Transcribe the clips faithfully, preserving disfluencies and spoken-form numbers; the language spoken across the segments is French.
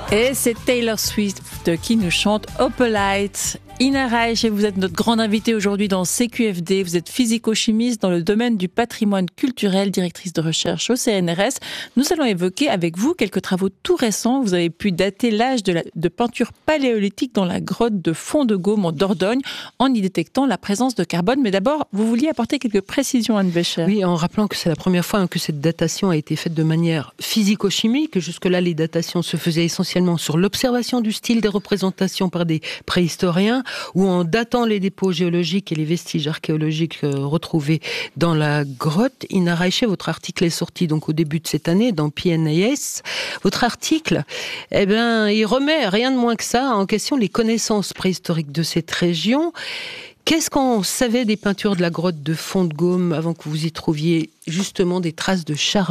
Et c'est Taylor Swift qui nous chante Opalite. Ina Reich, vous êtes notre grande invitée aujourd'hui dans C Q F D. Vous êtes physico-chimiste dans le domaine du patrimoine culturel, directrice de recherche au C N R S. Nous allons évoquer avec vous quelques travaux tout récents. Vous avez pu dater l'âge de, la, de peinture paléolithique dans la grotte de Fond-de-Gaume en Dordogne en y détectant la présence de carbone. Mais d'abord, vous vouliez apporter quelques précisions, Anne Bécher. Oui, en rappelant que c'est la première fois que cette datation a été faite de manière physico-chimique. Jusque-là, les datations se faisaient essentiellement sur l'observation du style des représentations par des préhistoriens, ou en datant les dépôts géologiques et les vestiges archéologiques euh, retrouvés dans la grotte. Ina Reich, votre article est sorti donc au début de cette année dans P N A S. Votre article, eh ben, il remet rien de moins que ça en question les connaissances préhistoriques de cette région. Qu'est-ce qu'on savait des peintures de la grotte de Fond-de-Gaume avant que vous y trouviez justement des traces de charbon ?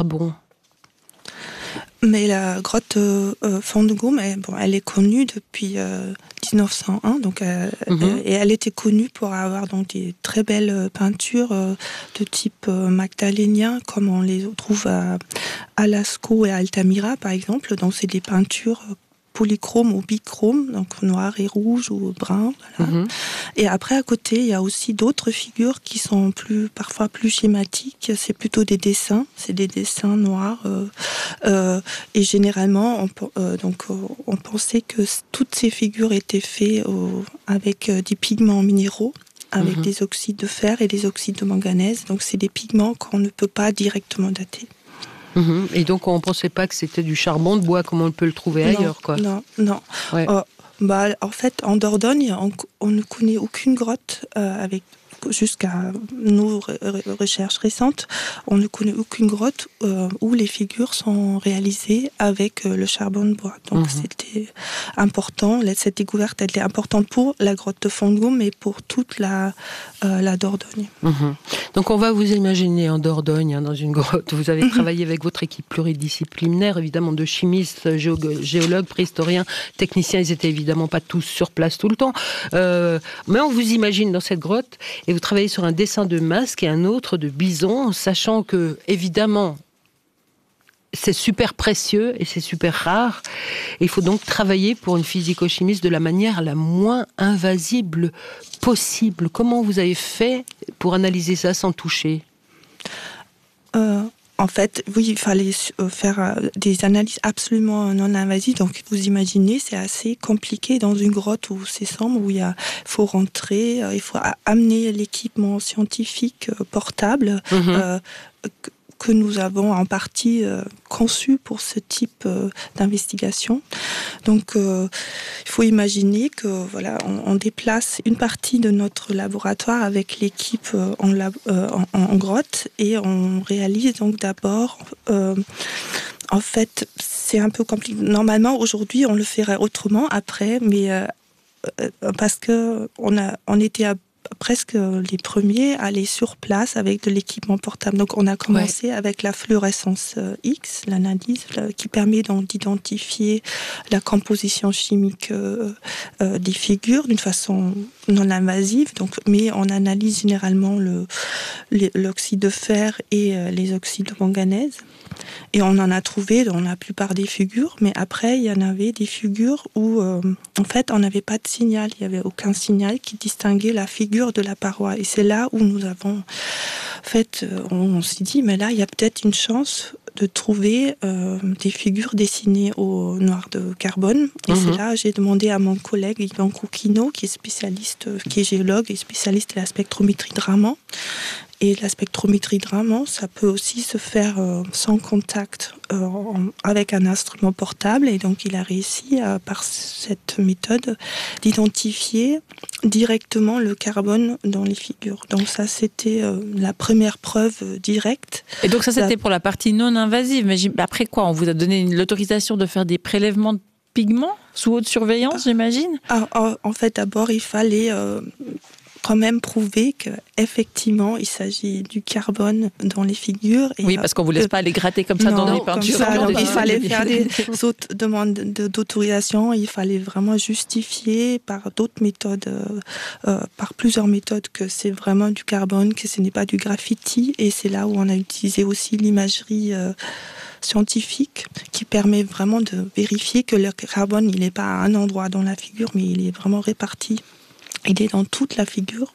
Mais la grotte euh, Fond-de-Gaume, elle, bon, elle est connue depuis euh, dix-neuf cent un, donc euh, mm-hmm. euh, et elle était connue pour avoir donc des très belles peintures euh, de type euh, magdalénien, comme on les trouve à, à Lascaux et à Altamira, par exemple. Donc c'est des peintures euh, polychrome ou bichrome, donc noir et rouge ou brun. Voilà. Mmh. Et après, à côté, il y a aussi d'autres figures qui sont plus, parfois plus schématiques. C'est plutôt des dessins. C'est des dessins noirs. Euh, euh, et généralement, on, euh, donc, on pensait que toutes ces figures étaient faites euh, avec des pigments minéraux, avec mmh. des oxydes de fer et des oxydes de manganèse. Donc, c'est des pigments qu'on ne peut pas directement dater. Mmh. Et donc on ne pensait pas que c'était du charbon de bois comme on peut le trouver non, ailleurs, quoi. Non, non. Ouais. Euh, bah, en fait, en Dordogne, on, on ne connaît aucune grotte euh, avec jusqu'à nos recherches récentes, on ne connaît aucune grotte euh, où les figures sont réalisées avec euh, le charbon de bois. Donc mmh. c'était important. Cette découverte, elle est importante pour la grotte de Fond-de-Gaume, mais pour toute la, euh, la Dordogne. Mmh. Donc on va vous imaginer en Dordogne, hein, dans une grotte. Vous avez mmh. travaillé avec votre équipe pluridisciplinaire, évidemment de chimistes, géo- géologues, préhistoriens, techniciens. Ils étaient évidemment pas tous sur place tout le temps. Euh, mais on vous imagine dans cette grotte. Et vous travaillez sur un dessin de masque et un autre de bison, sachant que, évidemment, c'est super précieux et c'est super rare. Et il faut donc travailler pour une physico-chimiste de la manière la moins invasible possible. Comment vous avez fait pour analyser ça sans toucher ? euh... En fait, oui, il fallait faire des analyses absolument non invasives. Donc, vous imaginez, c'est assez compliqué dans une grotte où c'est sombre, où il y a, faut rentrer, il faut amener l'équipement scientifique portable. Mmh. Euh, que nous avons en partie euh, conçu pour ce type euh, d'investigation. Donc, euh, il faut imaginer que voilà, on, on déplace une partie de notre laboratoire avec l'équipe euh, en, lab, euh, en, en grotte et on réalise donc d'abord. Euh, en fait, c'est un peu compliqué. Normalement, aujourd'hui, on le ferait autrement après, mais euh, parce que on a, on était à presque les premiers à aller sur place avec de l'équipement portable. Donc on a commencé ouais. avec la fluorescence X, l'analyse qui permet donc d'identifier la composition chimique euh, euh, des figures d'une façon non invasive. Donc, mais on analyse généralement le, l'oxyde de fer et euh, les oxydes de manganèse. Et on en a trouvé dans la plupart des figures, mais après, il y en avait des figures où, euh, en fait, on n'avait pas de signal. Il n'y avait aucun signal qui distinguait la figure de la paroi. Et c'est là où nous avons, en fait, on, on s'est dit, mais là, il y a peut-être une chance de trouver euh, des figures dessinées au noir de carbone. Et mmh. c'est là j'ai demandé à mon collègue Yvan Coquino, qui est spécialiste, qui est géologue et spécialiste de la spectrométrie de Raman. Et la spectrométrie de Raman, ça peut aussi se faire euh, sans contact euh, en, avec un instrument portable. Et donc, il a réussi, à, par cette méthode, d'identifier directement le carbone dans les figures. Donc, ça, c'était euh, la première preuve euh, directe. Et donc, ça, c'était la... pour la partie non invasive. Mais après quoi ? On vous a donné l'autorisation de faire des prélèvements de pigments sous haute surveillance, j'imagine ? ah, ah, En fait, d'abord, il fallait... Euh, quand même prouver qu'effectivement il s'agit du carbone dans les figures. Et oui, parce qu'on ne vous laisse pas les gratter comme ça non, dans les peintures. Ça, donc il fallait faire des autres demandes d'autorisation, il fallait vraiment justifier par d'autres méthodes, euh, par plusieurs méthodes que c'est vraiment du carbone, que ce n'est pas du graffiti. Et c'est là où on a utilisé aussi l'imagerie euh, scientifique qui permet vraiment de vérifier que le carbone, il n'est pas à un endroit dans la figure, mais il est vraiment réparti. Il est dans toute la figure.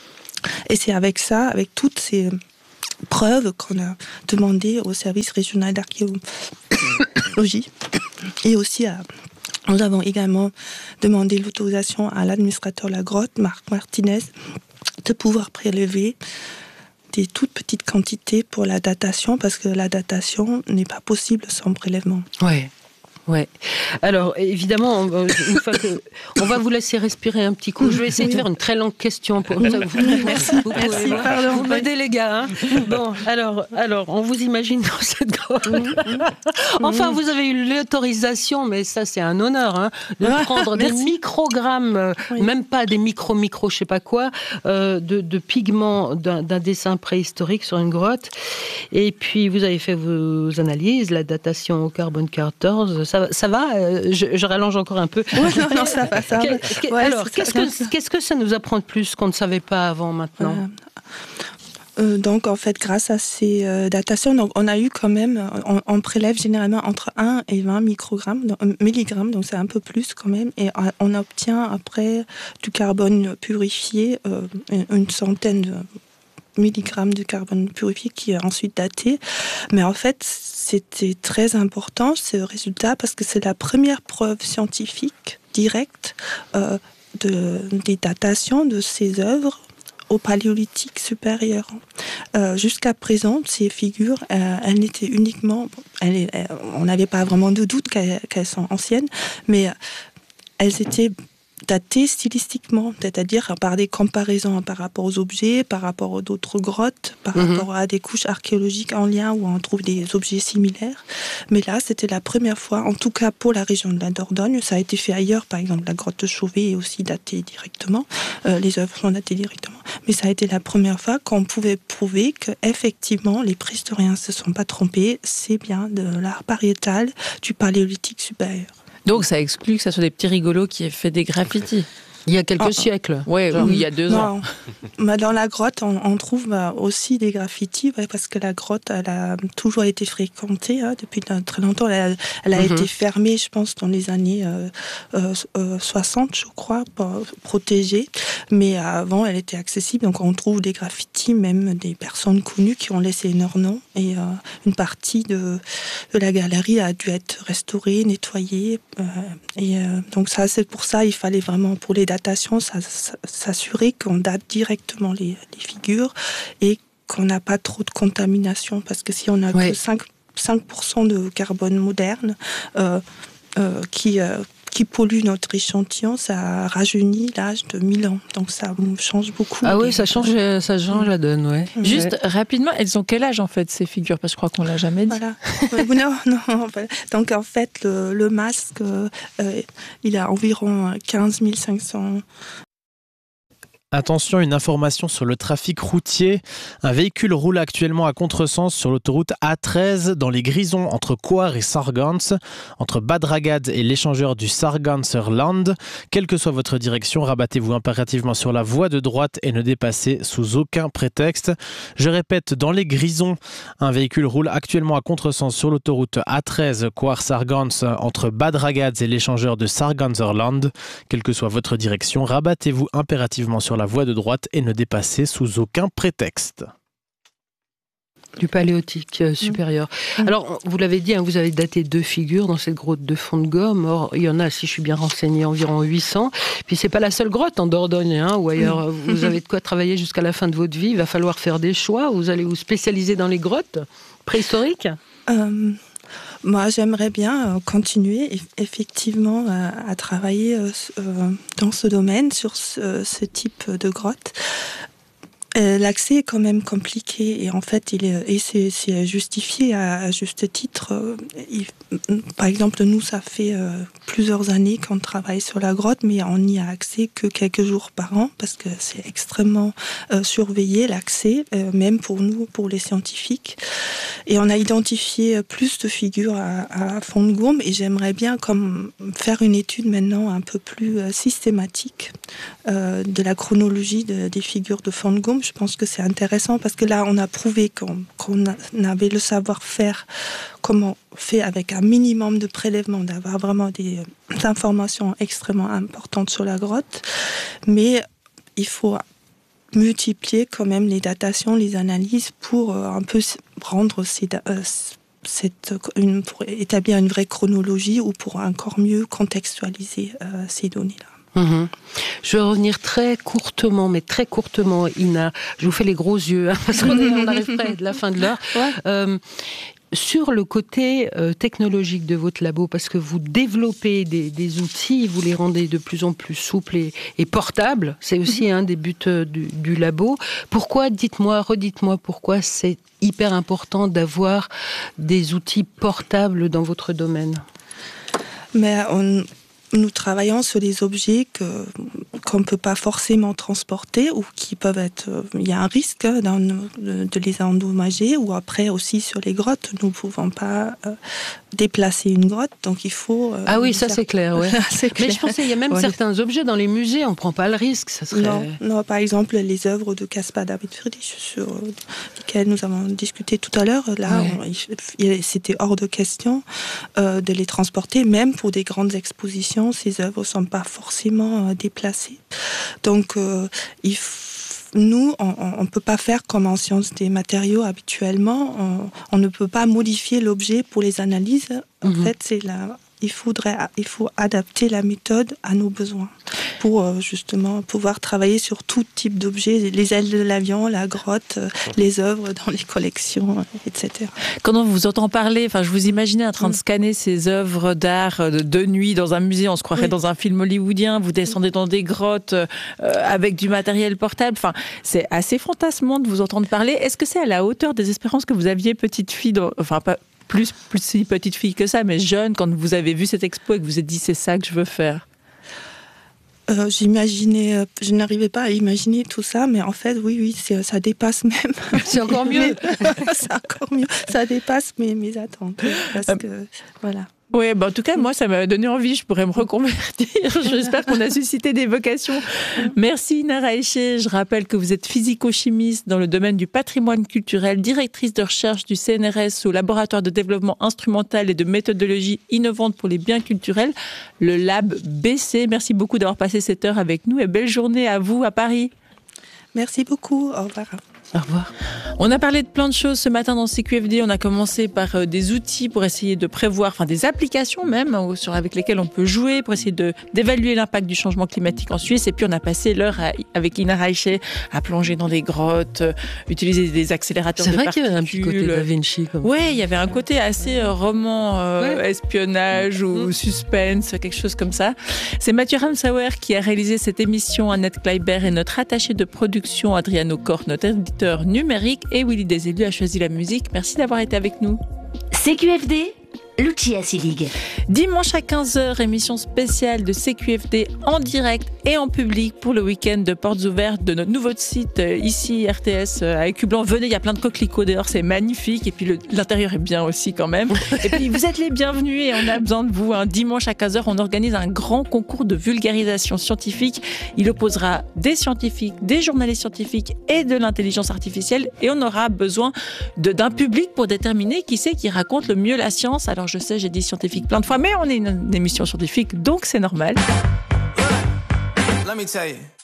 Et c'est avec ça, avec toutes ces preuves qu'on a demandé au service régional d'archéologie et aussi à... Nous avons également demandé l'autorisation à l'administrateur de la grotte, Marc Martinez, de pouvoir prélever des toutes petites quantités pour la datation, parce que la datation n'est pas possible sans prélèvement. Ouais. Ouais. Alors évidemment, une fois que on va vous laisser respirer un petit coup. Je vais essayer de faire une très longue question pour ça. Vous, merci, vous, merci. Vous, pardon. Vous m'aidez les gars. Hein. Bon, alors, alors, on vous imagine dans cette grotte. Enfin, vous avez eu l'autorisation, mais ça c'est un honneur, hein, de prendre des microgrammes, oui. même pas des micro micro, je sais pas quoi, euh, de, de pigments d'un, d'un dessin préhistorique sur une grotte. Et puis vous avez fait vos analyses, la datation au carbone quatorze. Ça, ça va je, je rallonge encore un peu. Oui, non, non, ça va. Ça va. Que, que, ouais, alors, qu'est-ce que, qu'est-ce que ça nous apprend de plus qu'on ne savait pas avant maintenant euh, euh, Donc, en fait, grâce à ces euh, datations, donc, on a eu quand même, on, on prélève généralement entre un et vingt microgrammes, donc, milligrammes, donc c'est un peu plus quand même, et on obtient après du carbone purifié, euh, une, une centaine de milligrammes de carbone purifié qui est ensuite daté. Mais en fait, c'était très important ce résultat parce que c'est la première preuve scientifique directe euh, de, des datations de ces œuvres au paléolithique supérieur. Euh, jusqu'à présent, ces figures, euh, elles n'étaient uniquement... Elles, elles, on n'avait pas vraiment de doute qu'elles, qu'elles sont anciennes, mais elles étaient datées stylistiquement, c'est-à-dire par des comparaisons par rapport aux objets, par rapport à d'autres grottes, par mmh. rapport à des couches archéologiques en lien où on trouve des objets similaires. Mais là, c'était la première fois, en tout cas pour la région de la Dordogne, ça a été fait ailleurs, par exemple la grotte de Chauvet est aussi datée directement, euh, les œuvres sont datées directement, mais ça a été la première fois qu'on pouvait prouver qu'effectivement les préhistoriens ne se sont pas trompés, c'est bien de l'art pariétal du paléolithique supérieur. Donc ça exclut que ça soit des petits rigolos qui aient fait des graffitis. Il y a quelques oh, siècles. Oui, ou il y a deux non. ans. Bah, dans la grotte, on, on trouve bah, aussi des graffitis, ouais, parce que la grotte, elle a toujours été fréquentée hein, depuis très longtemps. Elle a, elle a mm-hmm. été fermée, je pense, dans les années euh, euh, soixante, je crois, protégée. Mais avant, elle était accessible. Donc on trouve des graffitis, même des personnes connues qui ont laissé leur nom. Et euh, une partie de, de la galerie a dû être restaurée, nettoyée. Euh, et euh, donc ça, c'est pour ça, il fallait vraiment, pour les datation, s'assurer qu'on date directement les, les figures et qu'on n'a pas trop de contamination, parce que si on n'a ouais. que cinq, cinq pour cent de carbone moderne euh, euh, qui, euh, qui pollue notre échantillon, ça rajeunit l'âge de mille ans. Donc ça change beaucoup. Ah oui, ça change, ça change la donne, ouais. Juste ouais. rapidement, elles ont quel âge en fait ces figures? Parce que je crois qu'on l'a jamais dit. Voilà. non, non. Donc en fait, le, le masque, euh, il a environ quinze mille cinq cents. Attention, une information sur le trafic routier. Un véhicule roule actuellement à contresens sur l'autoroute A treize dans les Grisons entre Coire et Sargans, entre Bad Ragaz et l'échangeur du Sarganser Land. Quelle que soit votre direction, rabattez-vous impérativement sur la voie de droite et ne dépassez sous aucun prétexte. Je répète, dans les Grisons, un véhicule roule actuellement à contresens sur l'autoroute A treize Coire-Sargans entre Bad Ragaz et l'échangeur de Sarganser Land. Quelle que soit votre direction, rabattez-vous impérativement sur la la voie de droite et ne dépasser sous aucun prétexte. Du paléolithique euh, supérieur. Mmh. Alors, vous l'avez dit, hein, vous avez daté deux figures dans cette grotte de fond de gomme. Or, il y en a, si je suis bien renseignée, environ huit cents. Puis, c'est pas la seule grotte en Dordogne, hein, ou ailleurs. Mmh. Vous avez de quoi travailler jusqu'à la fin de votre vie. Il va falloir faire des choix. Vous allez vous spécialiser dans les grottes préhistoriques euh... Moi, j'aimerais bien continuer effectivement à, à travailler dans ce domaine, sur ce, ce type de grotte. L'accès est quand même compliqué et en fait, il est, et c'est, c'est justifié à, à juste titre. Il, par exemple, nous, ça fait euh, plusieurs années qu'on travaille sur la grotte, mais on n'y a accès que quelques jours par an parce que c'est extrêmement euh, surveillé, l'accès, euh, même pour nous, pour les scientifiques. Et on a identifié plus de figures à, à fond de gourme et j'aimerais bien comme faire une étude maintenant un peu plus euh, systématique euh, de la chronologie de, des figures de fond de gourme. Je pense que c'est intéressant parce que là, on a prouvé qu'on, qu'on avait le savoir-faire, comment on fait avec un minimum de prélèvements, d'avoir vraiment des, des informations extrêmement importantes sur la grotte. Mais il faut multiplier quand même les datations, les analyses pour euh, un peu rendre ces... Euh, Cette, une, pour établir une vraie chronologie ou pour encore mieux contextualiser euh, ces données-là. Mmh. Je vais revenir très courtement, mais très courtement, Ina. Je vous fais les gros yeux, hein, parce qu'on est, on arrive près de la fin de l'heure. Ouais. Euh, sur le côté euh, technologique de votre labo, parce que vous développez des, des outils, vous les rendez de plus en plus souples et, et portables, c'est aussi mmh. un des buts du, du labo. Pourquoi, dites-moi, redites-moi, pourquoi c'est hyper important d'avoir des outils portables dans votre domaine? Mais on... Nous travaillons sur des objets que, qu'on ne peut pas forcément transporter ou qui peuvent être... Il y a un risque de, de les endommager, ou après aussi sur les grottes, nous ne pouvons pas euh, déplacer une grotte, donc il faut... Euh, ah oui, ça faire... c'est clair, ouais. c'est clair. Mais je pensais, il y a même ouais. certains objets dans les musées, on ne prend pas le risque, ça serait... Non, non, par exemple, les œuvres de Caspar David Friedrich, sur lesquelles nous avons discuté tout à l'heure, là, ouais. on, c'était hors de question euh, de les transporter, même pour des grandes expositions. Ces œuvres ne sont pas forcément euh, déplacées. Donc, euh, il f... nous, on ne peut pas faire comme en sciences des matériaux habituellement. On, on ne peut pas modifier l'objet pour les analyses. En mm-hmm. fait, c'est la... il, faudrait, il faut adapter la méthode à nos besoins pour euh, justement pouvoir travailler sur tout type d'objets, les ailes de l'avion, la grotte, euh, les œuvres dans les collections, et cetera. Quand on vous entend parler, enfin, je vous imaginais en train de scanner ces œuvres d'art de, de nuit dans un musée, on se croirait oui. dans un film hollywoodien, vous descendez dans des grottes euh, avec du matériel portable, enfin, c'est assez fantasmant de vous entendre parler. Est-ce que c'est à la hauteur des espérances que vous aviez petite fille, dans, enfin pas plus, plus si petite fille que ça, mais jeune, quand vous avez vu cette expo et que vous vous êtes dit c'est ça que je veux faire? Euh, j'imaginais, euh, je n'arrivais pas à imaginer tout ça, mais en fait, oui, oui, c'est, ça dépasse même. C'est encore mieux. c'est encore mieux. Ça dépasse mes, mes attentes, parce que voilà. Oui, bah en tout cas, moi, ça m'a donné envie. Je pourrais me reconvertir. J'espère qu'on a suscité des vocations. Merci, Ina Reiche. Je rappelle que vous êtes physico-chimiste dans le domaine du patrimoine culturel, directrice de recherche du C N R S au laboratoire de développement instrumental et de méthodologie innovante pour les biens culturels, le Lab B C. Merci beaucoup d'avoir passé cette heure avec nous et belle journée à vous à Paris. Merci beaucoup. Au revoir. Au revoir. On a parlé de plein de choses ce matin dans C Q F D. On a commencé par euh, des outils pour essayer de prévoir, enfin des applications même, hein, sur, avec lesquelles on peut jouer pour essayer de, d'évaluer l'impact du changement climatique en Suisse. Et puis on a passé l'heure à, avec Ina Reiche à plonger dans des grottes, euh, utiliser des accélérateurs de particules. C'est vrai qu'il y avait un petit côté Da Vinci. Oui, il y avait un côté assez euh, roman, euh, ouais. espionnage ou mmh. suspense, quelque chose comme ça. C'est Mathieu Ramsauer qui a réalisé cette émission. Annette Kleiber et notre attaché de production Adriano Koch, notre éditeur numérique, et Willy Desélus a choisi la musique. Merci d'avoir été avec nous. C Q F D, Lucia Selig. Dimanche à quinze heures, émission spéciale de C Q F D en direct et en public pour le week-end de portes ouvertes de notre nouveau site ici, R T S à Écublanc. Venez, il y a plein de coquelicots dehors, c'est magnifique. Et puis le, l'intérieur est bien aussi quand même. Et puis vous êtes les bienvenus et on a besoin de vous. Un dimanche à quinze heures, on organise un grand concours de vulgarisation scientifique. Il opposera des scientifiques, des journalistes scientifiques et de l'intelligence artificielle. Et on aura besoin de, d'un public pour déterminer qui c'est qui raconte le mieux la science. Alors je sais, j'ai dit scientifique plein de fois, mais on est une, une émission scientifique, donc c'est normal. Let me tell you.